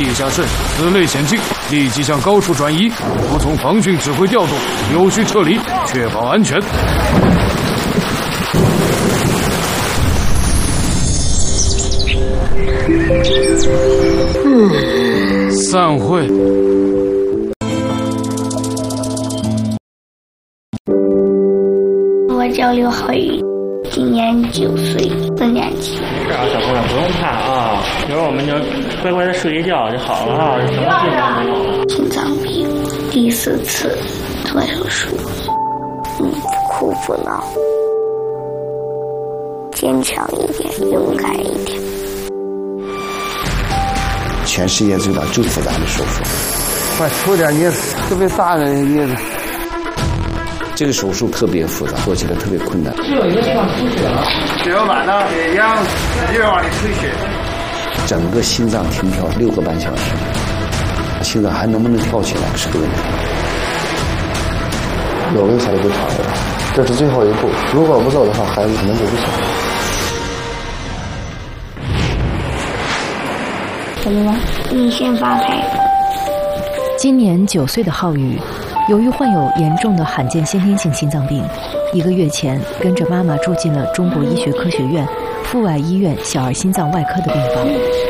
地下室，此类险境立即向高处转移，服从防汛指挥调动，有序撤离，确保安全。散会。 我叫刘浩宇，今年9岁，4年级。 是啊，小朋友不用怕啊，一会儿我们就乖乖的睡一觉就好了啊，什么病都没有。 心脏病，第4次做手术，不哭不闹，坚强一点，勇敢一点。 全世界知道最复杂的手术， 快抽点叶子，特别大的叶子。 这个手术特别复杂，做起来特别困难。 是有一个地方出血了，血要满了，血压使劲往里推血。 整个心脏停跳6个半小时，心脏还能不能跳起来是个问题。 有了孩子就好了，这是最后一步。如果不做的话，孩子可能就不行。 怎么了？你先发财。 今年9岁的浩宇，由于患有严重的罕见先天性心脏病，1个月前跟着妈妈住进了中国医学科学院阜外医院小儿心脏外科的病房。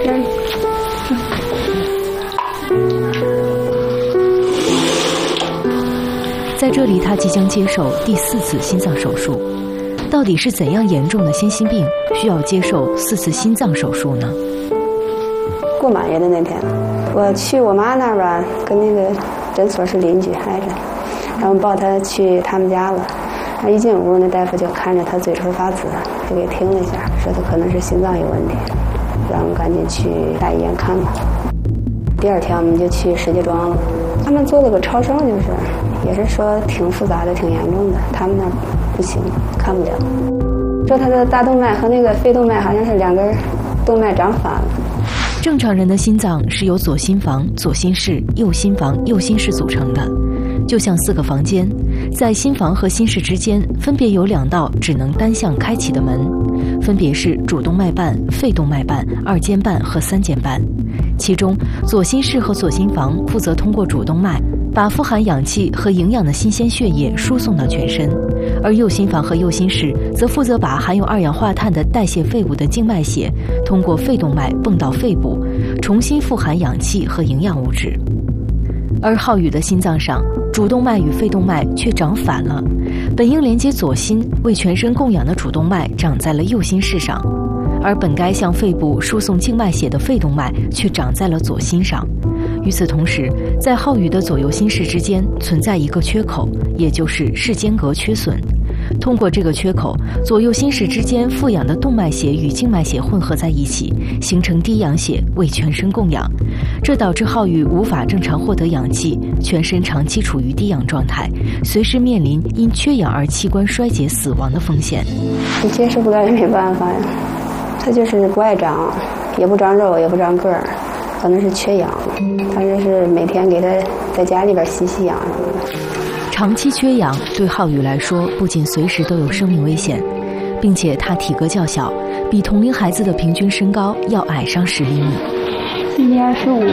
在这里，他即将接受第4次心脏手术。到底是怎样严重的先心病需要接受4次心脏手术呢？ 过满月的那天，我去我妈那儿吧，跟那个诊所是邻居挨着，然后抱她去他们家了。然后一进屋，那大夫就看着她嘴唇发紫，就给听了一下，说她可能是心脏有问题，让我们赶紧去大医院看看。第2天我们就去石家庄了，他们做了个超声，也是说挺复杂的，挺严重的，他们那儿不行，看不了。说她的大动脉和那个肺动脉好像是2根动脉长反了。 正常人的心脏是由左心房、左心室、右心房、右心室组成的，就像4个房间，在心房和心室之间分别有2道只能单向开启的门，分别是主动脉瓣、肺动脉瓣、2间瓣和3间瓣。其中，左心室和左心房负责通过主动脉把富含氧气和营养的新鲜血液输送到全身，而右心房和右心室则负责把含有2氧化碳的代谢废物的静脉血通过肺动脉泵到肺部，重新富含氧气和营养物质。而浩宇的心脏上，主动脉与肺动脉却长反了，本应连接左心为全身供氧的主动脉长在了右心室上，而本该向肺部输送静脉血的肺动脉却长在了左心上。与此同时，在浩宇的左右心室之间存在一个缺口，也就是室间隔缺损。通过这个缺口，左右心室之间富氧的动脉血与静脉血混合在一起，形成低氧血为全身供氧，这导致浩宇无法正常获得氧气，全身长期处于低氧状态，随时面临因缺氧而器官衰竭死亡的风险。 你接受不了也没办法呀，他就是不爱长，也不长肉，也不长个儿，可能是缺氧，反正是每天给他在家里边吸氧什么的。 长期缺氧对浩宇来说不仅随时都有生命危险，并且他体格较小，比同龄孩子的平均身高要矮上10厘米。 今年25。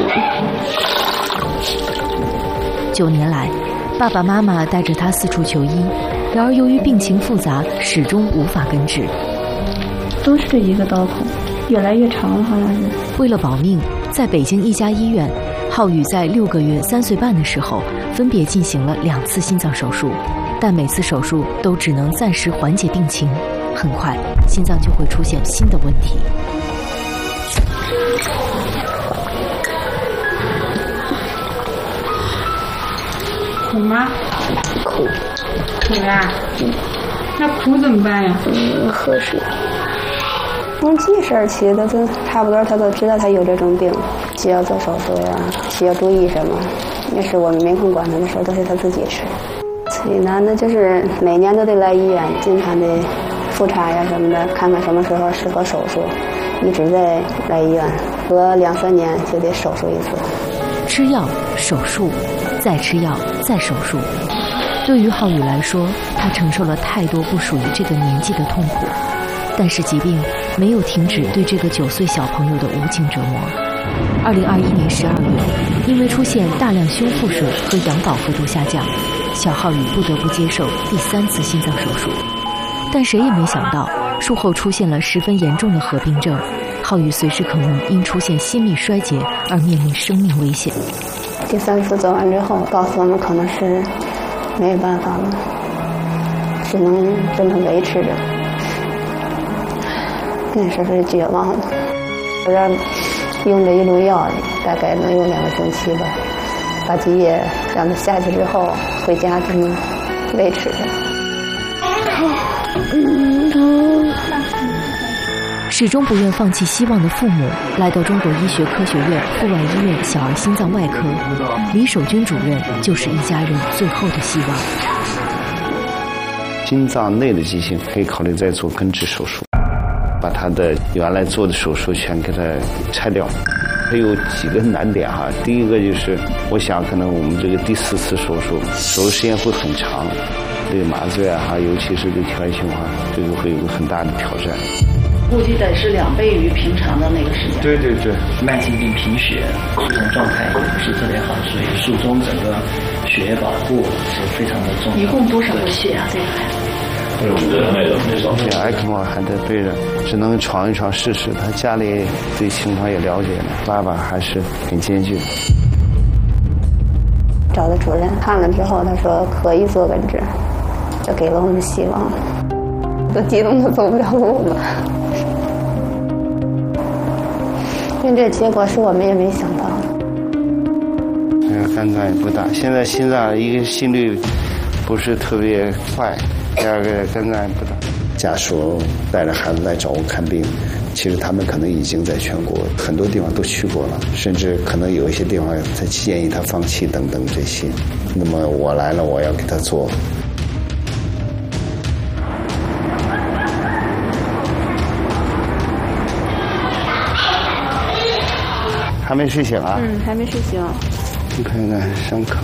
9年来，爸爸妈妈带着他四处求医，然而由于病情复杂，始终无法根治。 都是这一个刀口，越来越长了，好像是。 为了保命，在北京一家医院，浩宇在6个月3岁半的时候，分别进行了2次心脏手术，但每次手术都只能暂时缓解病情，很快心脏就会出现新的问题。 苦吗？ 苦。 苦啊？那苦怎么办呀？ 喝水。从记事儿起，他差不多他都知道他有这种病，需要做手术呀，需要注意什么，也是我们没空管他的事儿，都是他自己吃。最难的就是每年都得来医院，经常得复查呀什么的，看看什么时候适合手术，一直在来医院，隔2、3年就得手术一次。 吃药、手术，再吃药、再手术。对于浩宇来说，他承受了太多不属于这个年纪的痛苦，但是疾病没有停止对这个9岁小朋友的无情折磨。 2021年12月，因为出现大量胸腹水和氧饱和度下降，小浩宇不得不接受第3次心脏手术。但谁也没想到，术后出现了十分严重的合并症，浩宇随时可能因出现心力衰竭而面临生命危险。 第3次做完之后，告诉我们可能是没有办法了，只能这么维持着。那时候是绝望的，我让用这一路药，大概能用2个星期吧，把积液让它下去之后，回家这么维持着。 始终不愿放弃希望的父母，来到中国医学科学院阜外医院小儿心脏外科，李守军主任就是一家人最后的希望。 心脏内的畸形可以考虑再做根治手术，把他的原来做的手术全给他拆掉。还有几个难点哈，第一个就是我想可能我们这个第4次手术时间会很长，这个麻醉啊，尤其是对条件性化，这个会有个很大的挑战。 估计得是2倍于平常的那个时间。 对对对， 慢性病贫血，术中状态也不是特别好，所以术中整个血液保护是非常的重要。 一共多少个血啊？这个孩子这埃克莫还得对着，只能闯一闯试试。他家里对情况也了解了，爸爸还是很艰巨。 找的主任看了之后，他说可以做根治，就给了我们希望。都激动的走不了路了，因为这结果是我们也没想到的。 肝脏也不大，现在心脏一个心率不是特别快，第2个肝脏也不大。家属带着孩子来找我看病，其实他们可能已经在全国很多地方都去过了，甚至可能有一些地方在建议他放弃等等这些。那么我来了，我要给他做。还没睡醒啊？ 还没睡醒。 你看看伤口，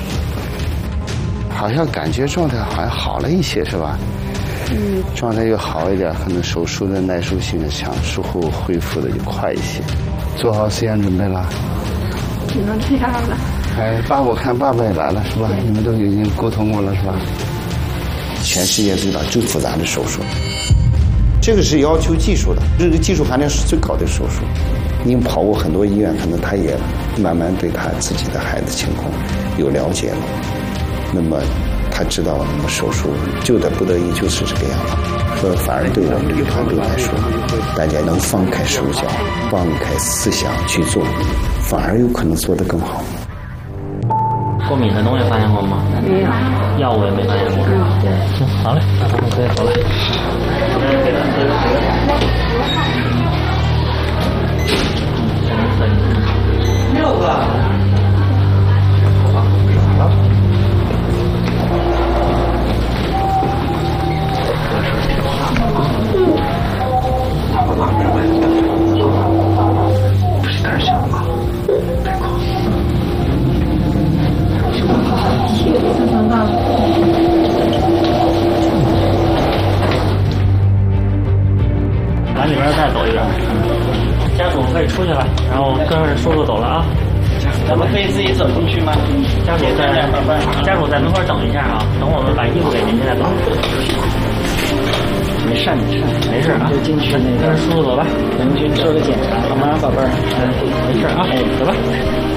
好像感觉状态好像好了一些，是吧？状态又好一点，可能手术的耐受性强，术后恢复的就快一些。做好思想准备了？ 只能这样了。 我看爸爸也来了，是吧？你们都已经沟通过了，是吧？全世界最大最复杂的手术，这个是要求技术的，这个技术含量是最高的手术。您跑过很多医院，可能他也慢慢对他自己的孩子情况有了解了，那么他知道那么手术就得不得已就是这个样子。说反而对我们这个团队来说，大家能放开手脚，放开思想去做，反而有可能做得更好。 过敏的东西发现过吗？ 没有。 药物也没发现过。对，行，好嘞，那咱们可以走了。 6个。不是胆小吗？ 往里边再走一遍。家属可以出去了，然后跟着叔叔走了啊。 咱们可以自己走进去吗？ 家属在门口等一下啊，等我们把衣服给您，现在走。 没事没事啊， 就进去那个。 跟着叔叔走吧， 咱们去做个检查，好吗，宝贝儿？ 没事啊，走吧。